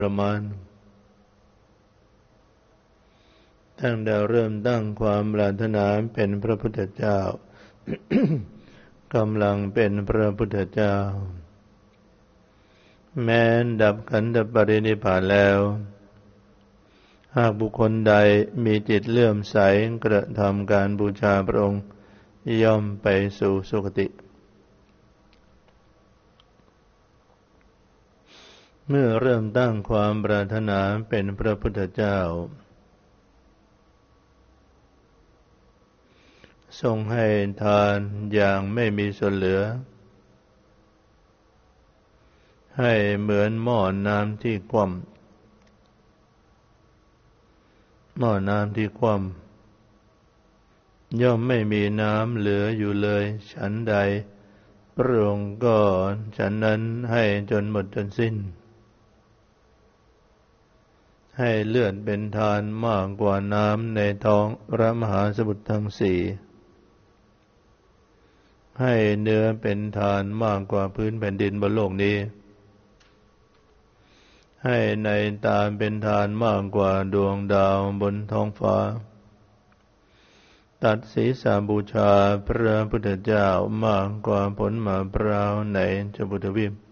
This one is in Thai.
ประมาณตั้งแต่เริ่มตั้งความปรารถนาเป็นพระพุทธเจ้า กำลังเป็นพระพุทธเจ้าแม้ดับขันธปรินิพพานแล้วหากบุคคลใดมีจิตเลื่อมใสกระทำการบูชาพระองค์ย่อมไปสู่สุคติเมื่อเริ่มตั้งความปรารถนาเป็นพระพุทธเจ้าทรงให้ทานอย่างไม่มีส่วนเหลือให้เหมือนหม้อน้ำที่คว่ำหม้อน้ำที่คว่ำย่อมไม่มีน้ำเหลืออยู่เลยฉันใดพระองค์ก็ฉันนั้นให้จนหมดจนสิ้นให้เลือดเป็นทานมากกว่าน้ำในท้องพระมหาสมุทรทั้งสี่ให้เนื้อเป็นทานมากกว่าพื้นแผ่นดินบนโลกนี้ให้ในตาเป็นทานมากกว่าดวงดาวบนท้องฟ้าตัดศีรษะบูชาพระพุทธเจ้ามากกว่าผลมะพร้าวในจตุรวีป